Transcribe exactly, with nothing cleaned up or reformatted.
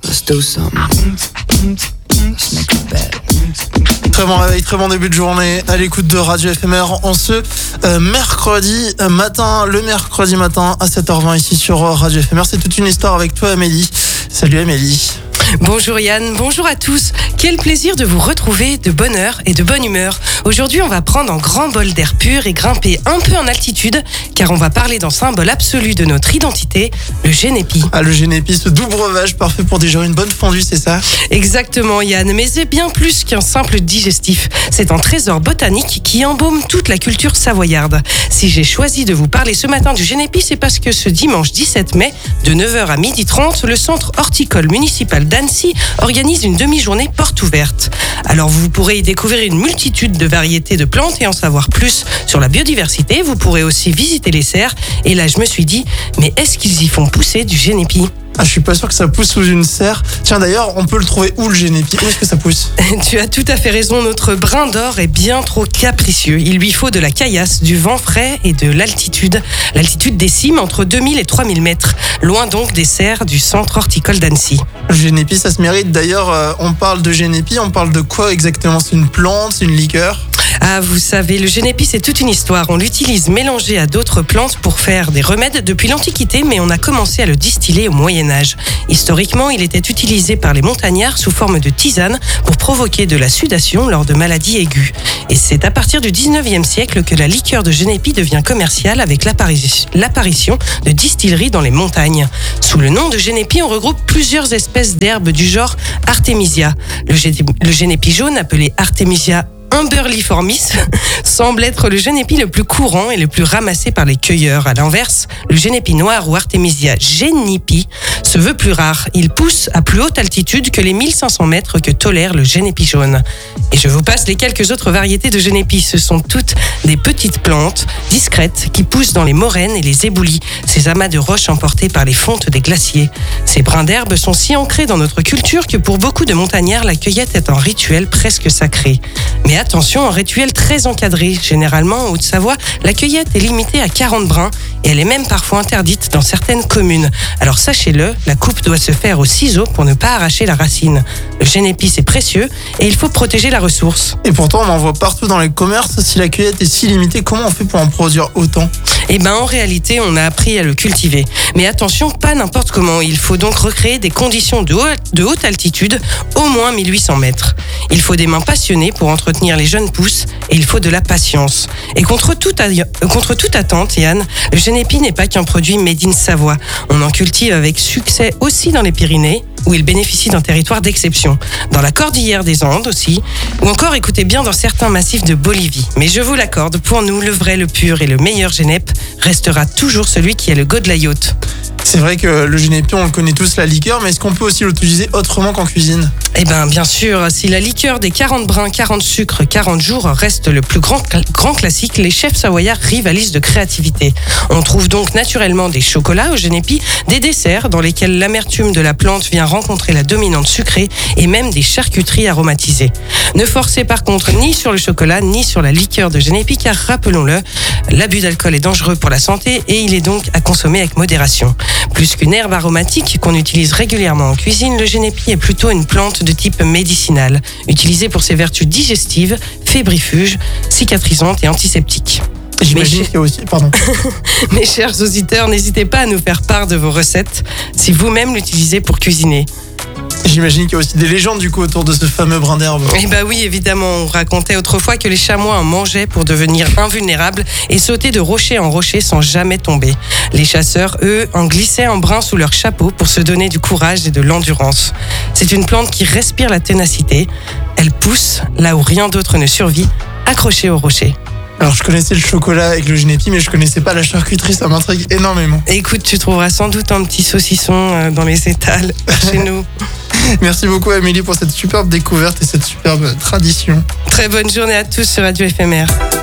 Let's do something. Let's make a bet. Très bon réveil, très bon début de journée à l'écoute de Radio F M R en ce euh, mercredi matin, le mercredi matin à sept heures vingt ici sur Radio F M R. C'est toute une histoire avec toi Amélie. Salut Amélie. Bonjour Yann, bonjour à tous. Quel plaisir de vous retrouver de bonne heure et de bonne humeur. Aujourd'hui, on va prendre un grand bol d'air pur et grimper un peu en altitude, car on va parler d'un symbole absolu de notre identité, le génépi. Ah, le génépi, ce doux breuvage parfait pour digérer une bonne fondue, c'est ça ? Exactement Yann, mais c'est bien plus qu'un simple digestif. C'est un trésor botanique qui embaume toute la culture savoyarde. Si j'ai choisi de vous parler ce matin du génépi, c'est parce que ce dimanche dix-sept mai, de neuf heures à midi trente, le centre horticole municipal d'Annecy organise une demi-journée porte ouverte. Alors vous pourrez y découvrir une multitude de variétés de plantes et en savoir plus sur la biodiversité. Vous pourrez aussi visiter les serres. Et là, je me suis dit, mais est-ce qu'ils y font pousser du génépi ? Ah, je suis pas sûr que ça pousse sous une serre. Tiens, d'ailleurs, on peut le trouver où le génépi ? Où est-ce que ça pousse ? Tu as tout à fait raison, notre brin d'or est bien trop capricieux. Il lui faut de la caillasse, du vent frais et de l'altitude. L'altitude des cimes entre deux mille et trois mille mètres. Loin donc des serres du centre horticole d'Annecy. Le génépi, ça se mérite. D'ailleurs, euh, on parle de génépi, on parle de quoi exactement ? C'est une plante, c'est une liqueur ? Ah, vous savez, le génépi, c'est toute une histoire. On l'utilise mélangé à d'autres plantes pour faire des remèdes depuis l'Antiquité, mais on a commencé à le distiller au Moyen-Âge. Historiquement, il était utilisé par les montagnards sous forme de tisane pour provoquer de la sudation lors de maladies aiguës. Et c'est à partir du dix-neuvième siècle que la liqueur de génépi devient commerciale avec l'apparition de distilleries dans les montagnes. Sous le nom de génépi, on regroupe plusieurs espèces d'herbes du genre Artemisia. Le, gé- le génépi jaune, appelé Artemisia Umberliformis, semble être le génépi le plus courant et le plus ramassé par les cueilleurs. À l'inverse, le génépi noir ou Artemisia genipi se veut plus rare. Il pousse à plus haute altitude que les mille cinq cents mètres que tolère le génépi jaune. Et je vous passe les quelques autres variétés de génépi. Ce sont toutes des petites plantes discrètes qui poussent dans les moraines et les éboulis, ces amas de roches emportés par les fontes des glaciers. Ces brins d'herbe sont si ancrés dans notre culture que pour beaucoup de montagnards, la cueillette est un rituel presque sacré. Mais attention, un rituel très encadré. Généralement, en Haute-Savoie, la cueillette est limitée à quarante brins et elle est même parfois interdite dans certaines communes. Alors sachez-le, la coupe doit se faire au ciseau pour ne pas arracher la racine. Le génépi, c'est précieux et il faut protéger la ressource. Et pourtant, on en voit partout dans les commerces. Si la cueillette est si limitée, comment on fait pour en produire autant ? Eh ben, en réalité, on a appris à le cultiver. Mais attention, pas n'importe comment. Il faut donc recréer des conditions de haute, de haute altitude, au moins mille huit cents mètres. Il faut des mains passionnées pour entretenir les jeunes pousses et il faut de la patience. Et contre toute, contre toute attente, Yann, le génépi n'est pas qu'un produit made in Savoie. On en cultive avec succès aussi dans les Pyrénées, où il bénéficie d'un territoire d'exception, dans la cordillère des Andes aussi, ou encore, écoutez bien, dans certains massifs de Bolivie. Mais je vous l'accorde, pour nous, le vrai, le pur et le meilleur génep restera toujours celui qui est le Godelayote. C'est vrai que le génépi, on le connaît tous, la liqueur, mais est-ce qu'on peut aussi l'utiliser autrement qu'en cuisine ? Eh bien, bien sûr, si la liqueur des quarante brins, quarante sucres, quarante jours reste le plus grand, grand classique, les chefs savoyards rivalisent de créativité. On trouve donc naturellement des chocolats au génépi, des desserts dans lesquels l'amertume de la plante vient rencontrer la dominante sucrée et même des charcuteries aromatisées. Ne forcez par contre ni sur le chocolat ni sur la liqueur de génépi, car rappelons-le, l'abus d'alcool est dangereux pour la santé et il est donc à consommer avec modération. Plus qu'une herbe aromatique qu'on utilise régulièrement en cuisine, le génépi est plutôt une plante de type médicinal, utilisée pour ses vertus digestives, fébrifuges, cicatrisantes et antiseptiques. J'imagine Mais qu'il y a aussi... Pardon. Mes chers auditeurs, n'hésitez pas à nous faire part de vos recettes si vous-même l'utilisez pour cuisiner. J'imagine qu'il y a aussi des légendes du coup autour de ce fameux brin d'herbe. Eh bah oui, évidemment, on racontait autrefois que les chamois en mangeaient pour devenir invulnérables et sautaient de rocher en rocher sans jamais tomber. Les chasseurs, eux, en glissaient un brin sous leur chapeau pour se donner du courage et de l'endurance. C'est une plante qui respire la ténacité. Elle pousse là où rien d'autre ne survit, accrochée au rocher. Alors je connaissais le chocolat avec le génépi, mais je connaissais pas la charcuterie, ça m'intrigue énormément. Écoute, tu trouveras sans doute un petit saucisson dans les étals chez nous. Merci beaucoup Amélie pour cette superbe découverte et cette superbe tradition. Très bonne journée à tous sur Radio F M R.